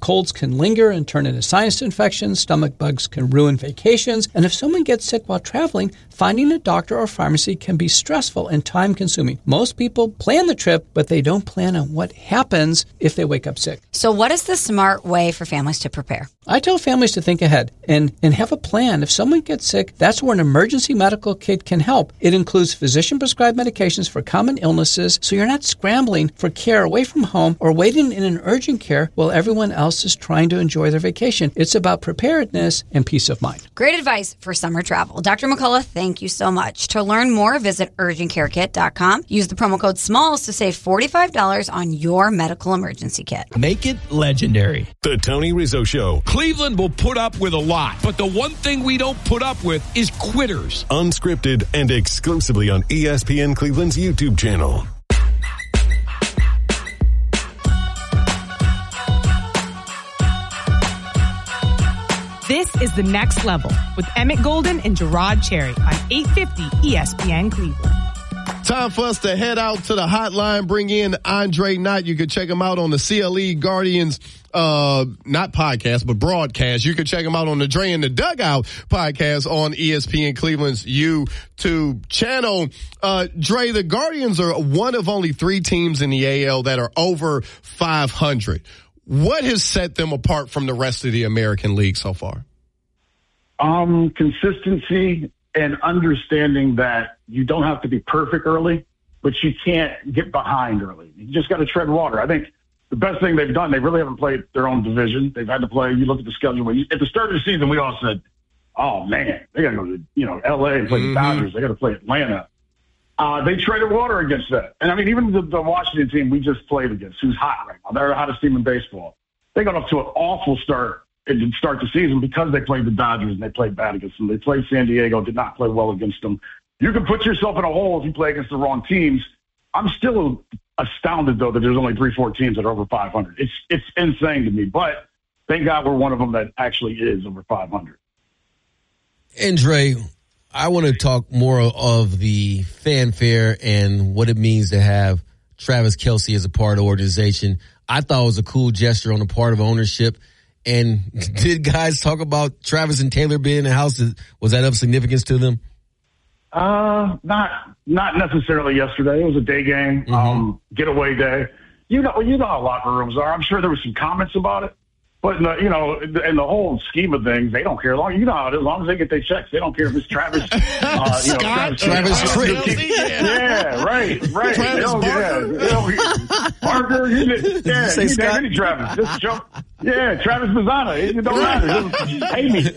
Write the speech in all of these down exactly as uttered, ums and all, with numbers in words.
Colds can linger and turn into sinus infections. Stomach bugs can ruin vacations. And if someone gets sick while traveling, finding a doctor or pharmacy can be stressful and time-consuming. Most people plan the trip, but they don't plan on what happens if they wake up sick. So what is the smart way for families to prepare? I tell families to think ahead and, and have a plan. If someone gets sick, that's where an emergency medical kit can help. It includes physician-prescribed medications for common illnesses, so you're not scrambling for care away from home or waiting in an urgent care while everyone else is trying to enjoy their vacation. It's about preparedness and peace of mind. Great advice for summer travel. Doctor McCullough, thank you so much. To learn more, visit urgent care kit dot com. Use the promo code SMALLS to save forty-five dollars on your medical emergency kit. Make it legendary. The Tony Rizzo Show. Cleveland will put up with a lot, but the one thing we don't put up with is quitters. Unscripted and exclusively on E S P N Cleveland's YouTube channel. This is The Next Level with Emmett Golden and Gerard Cherry on eight fifty E S P N Cleveland. Time for us to head out to the hotline, bring in Andre Knight. You can check him out on the C L E Guardians, uh, not podcast, but broadcast. You can check him out on the Dre in the Dugout podcast on E S P N Cleveland's YouTube channel. Uh, Dre, the Guardians are one of only three teams in the A L that are over five hundred. What has set them apart from the rest of the American League so far? Um, consistency and understanding that you don't have to be perfect early, but you can't get behind early. You just got to tread water. I think the best thing they've done, they really haven't played their own division. They've had to play, you look at the schedule. At the start of the season, we all said, oh, man, they got to go to, you know, L A and play mm-hmm. the Dodgers. They got to play Atlanta. Uh, they traded water against that. And, I mean, even the, the Washington team we just played against, who's hot right now, they're the hottest team in baseball. They got off to an awful start at the start the season because they played the Dodgers and they played bad against them. They played San Diego, did not play well against them. You can put yourself in a hole if you play against the wrong teams. I'm still astounded, though, that there's only three, four teams that are over five hundred. It's it's insane to me. But thank God we're one of them that actually is over five hundred. And Dre, I want to talk more of the fanfare and what it means to have Travis Kelce as a part of the organization. I thought it was a cool gesture on the part of ownership. And did guys talk about Travis and Taylor being in the house? Was that of significance to them? Uh, not not necessarily yesterday. It was a day game, mm-hmm. um, getaway day. You know, you know how locker rooms are. I'm sure there were some comments about it. But, in the, you know, in the whole scheme of things, they don't care. Long, you know how it is. As long as they get their checks, they don't care if it's Travis. Uh, you know, Scott, Travis, Travis Trick. Yeah, right, right. Travis Barker. Yeah, yeah. Parker, you did, yeah, you say any Travis. Just show, yeah, Travis Bazzana. It don't matter. Just pay me.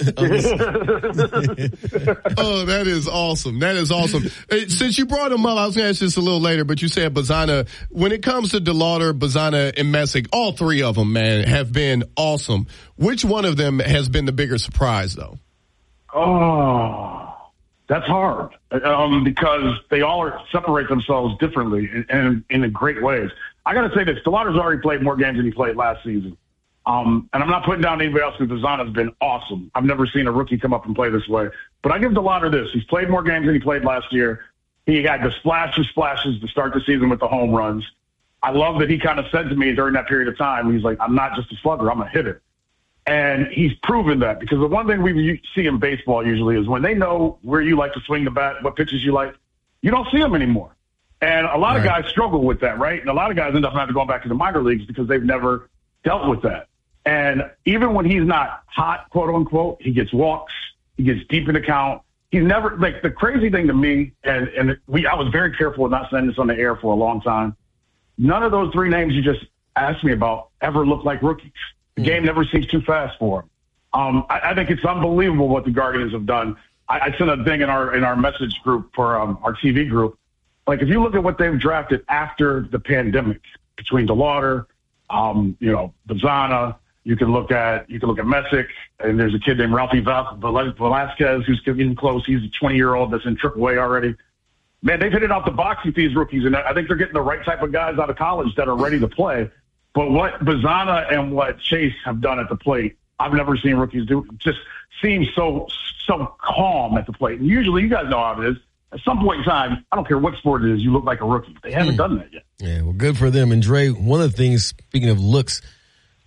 Oh, that is awesome. That is awesome. Since you brought him up, I was going to ask this a little later, but you said Bazzana. When it comes to DeLauder, Bazzana, and Messick, all three of them, man, have been awesome. Awesome. Which one of them has been the bigger surprise, though? Oh, that's hard um, because they all are, separate themselves differently and, and in, in great ways. I got to say this. DeLauder's already played more games than he played last season. Um, and I'm not putting down anybody else because Bazzana's been awesome. I've never seen a rookie come up and play this way. But I give DeLauder this. He's played more games than he played last year. He had the splashes, splashes to start the season with the home runs. I love that he kind of said to me during that period of time, he's like, I'm not just a slugger, I'm a hitter. And he's proven that because the one thing we see in baseball usually is when they know where you like to swing the bat, what pitches you like, you don't see them anymore. And a lot right. of guys struggle with that, right? And a lot of guys end up having to go back to the minor leagues because they've never dealt with that. And even when he's not hot, quote unquote, he gets walks, he gets deep in the count. He's never, like the crazy thing to me, and, and we, I was very careful with not saying this on the air for a long time. None of those three names you just asked me about ever look like rookies. The game never seems too fast for them. Um, I, I think it's unbelievable what the Guardians have done. I, I sent a thing in our in our message group for um, our T V group. Like, if you look at what they've drafted after the pandemic, between DeLauder, um, you know, Bazzana, you can look at you can look at Messick, and there's a kid named Ralphie Velasquez who's getting close. He's a twenty-year-old that's in triple A already. Man, they've hit it out the box with these rookies, and I think they're getting the right type of guys out of college that are ready to play. But what Bazzana and what Chase have done at the plate, I've never seen rookies do. It just seems so so calm at the plate. And usually, you guys know how it is. At some point in time, I don't care what sport it is, you look like a rookie. They haven't mm. done that yet. Yeah, well, good for them. And Dre, one of the things, speaking of looks,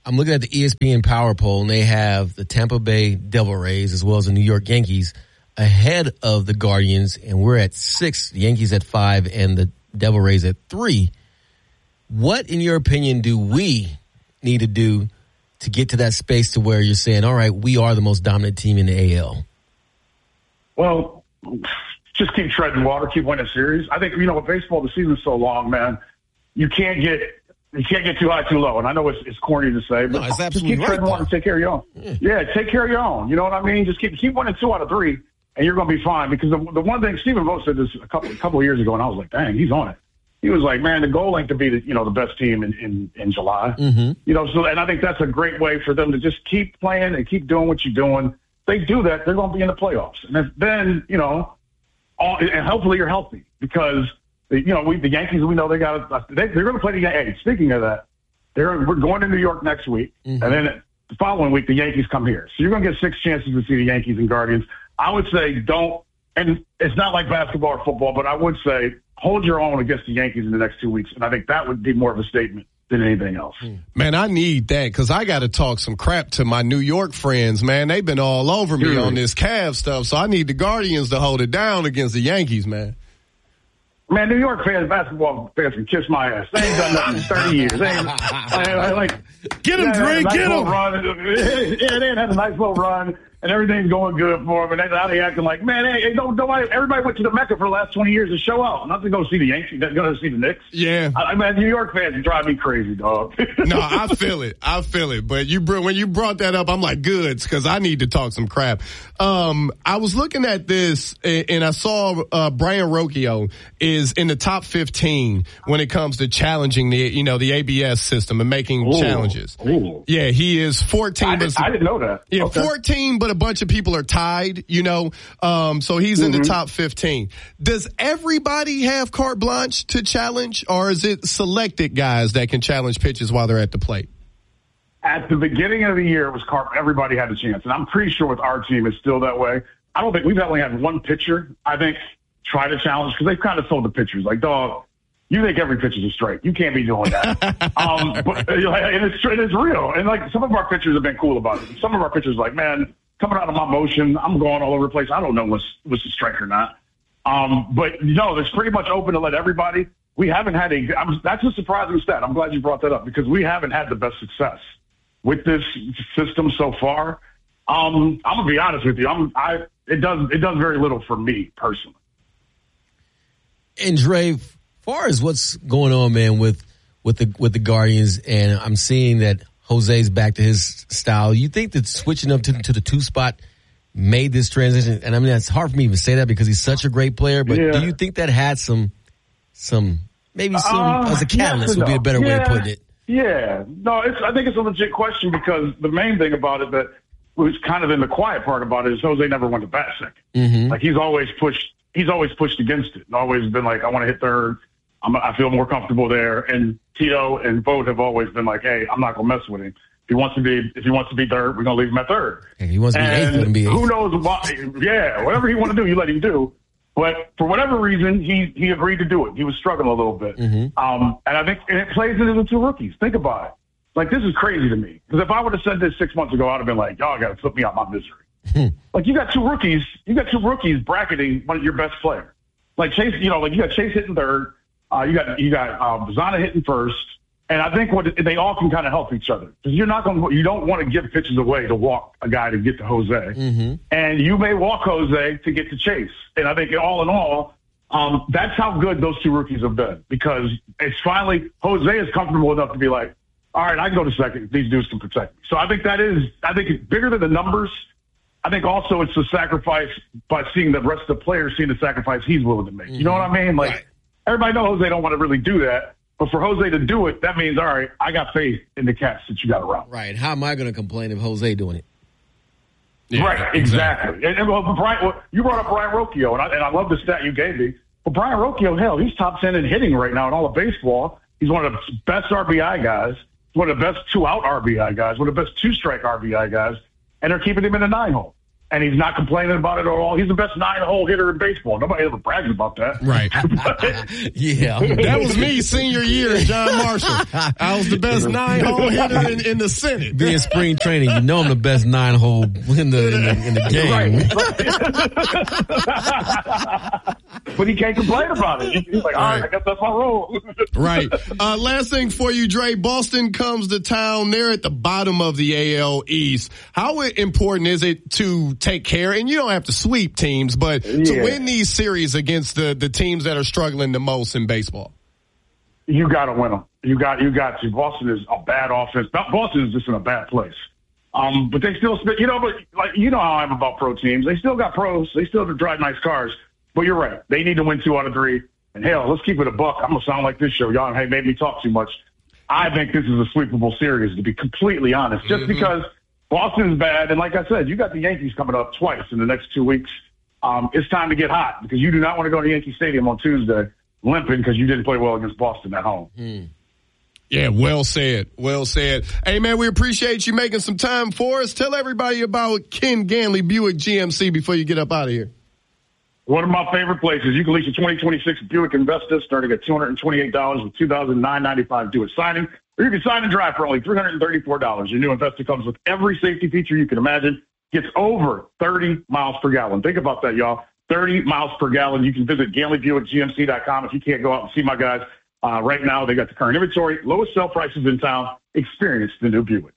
I'm looking at the E S P N Power Poll, and they have the Tampa Bay Devil Rays as well as the New York Yankees ahead of the Guardians, and we're at six, the Yankees at five, and the Devil Rays at three. What, in your opinion, do we need to do to get to that space to where you're saying, all right, we are the most dominant team in the A L? Well, just keep treading water, keep winning series. I think, you know, with baseball, the season's so long, man, you can't get you can't get too high, too low. And I know it's, it's corny to say, but no, it's just keep treading right, water and take care of your own. Yeah. yeah, take care of your own. You know what I mean? Just keep keep winning two out of three, and you're going to be fine. Because the, the one thing, Stephen Vogt said this a couple a couple of years ago, and I was like, dang, he's on it. He was like, man, the goal ain't to be the, you know, the best team in, in, in July. Mm-hmm. You know, so, and I think that's a great way for them to just keep playing and keep doing what you're doing. If they do that, they're going to be in the playoffs. And if, then, you know, all, and hopefully you're healthy because, you know, we, the Yankees, we know they got, they, they're going to play the Yankees. Hey, speaking of that, they're, we're going to New York next week. Mm-hmm. And then the following week, the Yankees come here. So you're going to get six chances to see the Yankees and Guardians. I would say don't, and it's not like basketball or football, but I would say hold your own against the Yankees in the next two weeks. And I think that would be more of a statement than anything else. Man, I need that because I got to talk some crap to my New York friends, man. They've been all over me Dude. on this Cavs stuff, so I need the Guardians to hold it down against the Yankees, man. Man, New York fans, basketball fans can kiss my ass. They ain't done nothing in thirty years. They ain't, I, I, like, get them, Dre, nice get them. Run. Yeah, they had a nice little run. And everything's going good for them. And now they acting like, man, hey, hey don't, don't, everybody went to the Mecca for the last twenty years to show out. Not to go see the Yankees, to go see the Knicks. Yeah. I, I mean, New York fans drive me crazy, dog. No, I feel it. I feel it. But you, when you brought that up, I'm like, good, because I need to talk some crap. Um, I was looking at this, and I saw uh, Brian Rocchio is in the top fifteen when it comes to challenging the, you know, the A B S system and making Ooh. challenges. Ooh. Yeah, he is fourteen. I, did, I didn't know that. Yeah, okay. fourteen, but a bunch of people are tied, you know, um, so he's mm-hmm. in the top fifteen. Does everybody have carte blanche to challenge, or is it selected guys that can challenge pitches while they're at the plate? At the beginning of the year, it was Carp. Everybody had a chance, and I'm pretty sure with our team it's still that way. I don't think we've only had one pitcher, I think, try to challenge because they've kind of told the pitchers, like, dog, you think every pitch is a strike. You can't be doing that. um, but, and it's, it's real. And, like, some of our pitchers have been cool about it. Some of our pitchers are like, man, coming out of my motion, I'm going all over the place. I don't know what's, what's a strike or not. Um, but, no, it's pretty much open to let everybody. We haven't had a I'm, – that's a surprising stat. I'm glad you brought that up because we haven't had the best success with this system so far. Um, I'm going to be honest with you. I'm, I it does it does very little for me personally. And Dre, as far as what's going on, man, with with the with the Guardians, and I'm seeing that Jose's back to his style. You think that switching up to, to the two spot made this transition? And I mean, it's hard for me to even say that because he's such a great player. But yeah. do you think that had some some maybe some uh, as a catalyst yes would be a better yeah. way of putting it? Yeah, no, it's. I think it's a legit question because the main thing about it that was kind of in the quiet part about it is Jose never went to bat second. Mm-hmm. Like he's always pushed. He's always pushed against it and always been like, I want to hit third. I'm, I feel more comfortable there. And Tito and Vogt have always been like, hey, I'm not gonna mess with him. If he wants to be, if he wants to be third, we're gonna leave him at third. If he wants to be and eighth, let him be eighth. Who knows why? Yeah, whatever he want to do, you let him do. But for whatever reason, he he agreed to do it. He was struggling a little bit. Mm-hmm. Um, and I think and it plays into the two rookies. Think about it. Like, this is crazy to me. Because if I would have said this six months ago, I'd have been like, y'all got to flip me out my misery. Like, you got two rookies. You got two rookies bracketing one of your best players. Like, Chase, you know, like, you got Chase hitting third. Uh, you got you got uh, Bazana hitting first. And I think what they all can kind of help each other. Because you're not going to, you don't want to give pitches away to walk a guy to get to Jose. Mm-hmm. And you may walk Jose to get to Chase. And I think all in all, um, that's how good those two rookies have been. Because it's finally, Jose is comfortable enough to be like, all right, I can go to second. These dudes can protect me. So I think that is, I think it's bigger than the numbers. I think also it's the sacrifice by seeing the rest of the players seeing the sacrifice he's willing to make. Mm-hmm. You know what I mean? Like, right. Everybody knows Jose don't want to really do that. But for Jose to do it, that means, all right, I got faith in the cats that you got around. Right. How am I going to complain if Jose doing it? Yeah, right, exactly. exactly. And, and well, Brian, well, you brought up Brian Rocchio, and I, and I love the stat you gave me. But Brian Rocchio, hell, he's top ten in hitting right now in all of baseball. He's one of the best R B I guys. One of the best two-out R B I guys, one of the best two-strike R B I guys, and they're keeping him in a nine hole. and he's not complaining about it at all. He's the best nine-hole hitter in baseball. Nobody ever brags about that. Right. Yeah. That was me senior year in John Marshall. I was the best nine-hole hitter in, in the Senate. Being spring training, you know I'm the best nine-hole in the, in the, in the game. Right. But he can't complain about it. He's like, all right, I guess that's my role. Right. Uh, last thing for you, Dre. Boston comes to town. They're at the bottom of the A L East. How important is it to take care? And you don't have to sweep teams, but yeah. to win these series against the, the teams that are struggling the most in baseball. You got to win them. You got, you got to. Boston is a bad offense. Boston is just in a bad place. Um, but they still, you know, but like you know how I am about pro teams. They still got pros. They still drive nice cars. But you're right. They need to win two out of three. And hell, let's keep it a buck. I'm gonna sound like this show. Y'all hey, made me talk too much. I think this is a sweepable series, to be completely honest. Just mm-hmm. because Boston's bad, and like I said, you got the Yankees coming up twice in the next two weeks. Um, it's time to get hot because you do not want to go to Yankee Stadium on Tuesday limping because you didn't play well against Boston at home. Mm. Yeah, well said. Well said. Hey, man, we appreciate you making some time for us. Tell everybody about Ken Ganley Buick G M C before you get up out of here. One of my favorite places. You can lease a twenty twenty-six Buick Investa starting at two hundred twenty-eight dollars with two thousand nine hundred ninety-five dollars due at signing. Or you can sign and drive for only three hundred thirty-four dollars. Your new Investa comes with every safety feature you can imagine. Gets over thirty miles per gallon. Think about that, y'all. thirty miles per gallon. You can visit Ganley Buick G M C dot com if you can't go out and see my guys. Uh, right now, they got the current inventory, lowest sell prices in town. Experience the new Buick.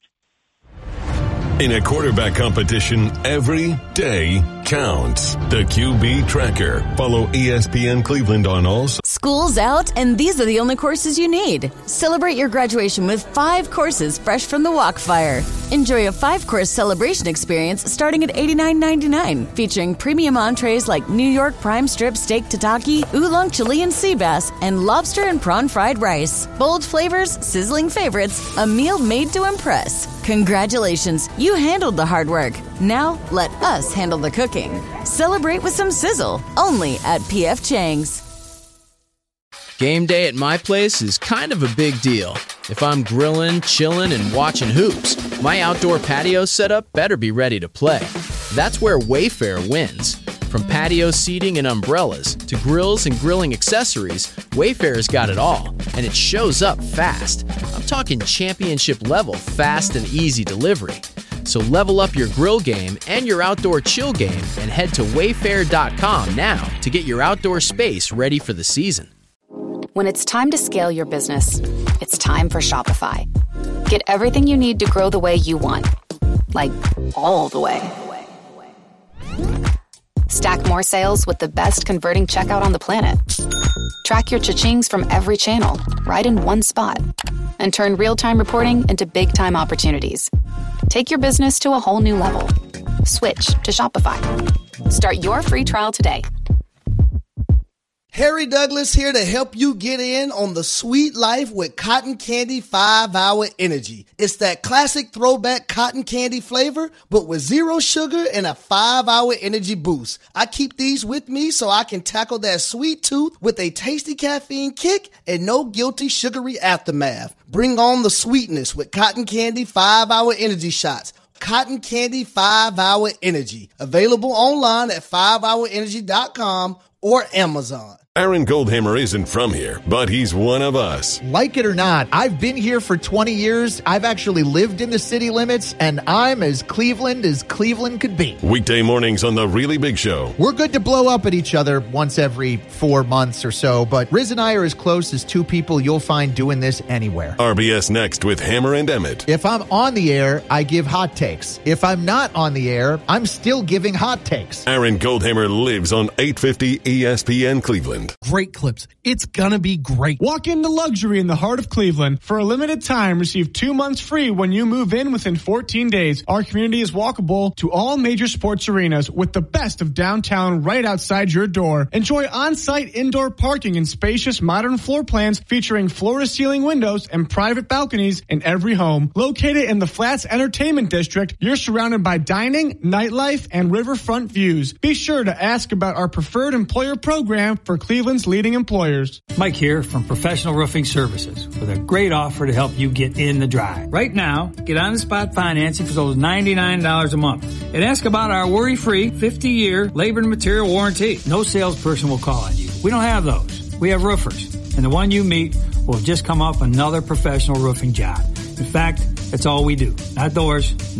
In a quarterback competition, every day counts. The Q B Tracker. Follow E S P N Cleveland on all. School's out, and these are the only courses you need. Celebrate your graduation with five courses fresh from the Walkfire. Enjoy a five-course celebration experience starting at eighty-nine ninety-nine, featuring premium entrees like New York prime strip steak tataki, oolong Chilean sea bass, and lobster and prawn fried rice. Bold flavors, sizzling favorites, a meal made to impress. Congratulations, you handled the hard work. Now, let us handle the cooking. Celebrate with some sizzle, only at P F Chang's. Game day at my place is kind of a big deal. If I'm grilling, chilling, and watching hoops, my outdoor patio setup better be ready to play. That's where Wayfair wins. From patio seating and umbrellas to grills and grilling accessories, Wayfair's got it all, and it shows up fast. I'm talking championship level fast and easy delivery. So level up your grill game and your outdoor chill game and head to wayfair dot com now to get your outdoor space ready for the season. When it's time to scale your business, it's time for Shopify. Get everything you need to grow the way you want. Like, all the way. Stack more sales with the best converting checkout on the planet. Track your cha-chings from every channel, right in one spot. And turn real-time reporting into big-time opportunities. Take your business to a whole new level. Switch to Shopify. Start your free trial today. Harry Douglas here to help you get in on the sweet life with Cotton Candy five hour Energy. It's that classic throwback cotton candy flavor, but with zero sugar and a five hour energy boost. I keep these with me so I can tackle that sweet tooth with a tasty caffeine kick and no guilty sugary aftermath. Bring on the sweetness with Cotton Candy five hour Energy shots. Cotton Candy five hour Energy. Available online at five hour energy dot com or Amazon. Aaron Goldhammer isn't from here, but he's one of us. Like it or not, I've been here for twenty years. I've actually lived in the city limits, and I'm as Cleveland as Cleveland could be. Weekday mornings on The Really Big Show. We're good to blow up at each other once every four months or so, but Riz and I are as close as two people you'll find doing this anywhere. R B S Next with Hammer and Emmett. If I'm on the air, I give hot takes. If I'm not on the air, I'm still giving hot takes. Aaron Goldhammer lives on eight fifty E S P N Cleveland. Great clips. It's gonna be great. Walk into luxury in the heart of Cleveland. For a limited time, receive two months free when you move in within fourteen days. Our community is walkable to all major sports arenas with the best of downtown right outside your door. Enjoy on-site indoor parking and spacious modern floor plans featuring floor-to-ceiling windows and private balconies in every home. Located in the Flats Entertainment District, you're surrounded by dining, nightlife, and riverfront views. Be sure to ask about our preferred employer program for Cleveland Cleveland's leading employers. Mike here from Professional Roofing Services with a great offer to help you get in the drive. Right now, get on-the-spot financing for those ninety-nine dollars a month. And ask about our worry-free fifty-year labor and material warranty. No salesperson will call on you. We don't have those. We have roofers. And the one you meet will have just come off another professional roofing job. In fact, that's all we do. Not doors,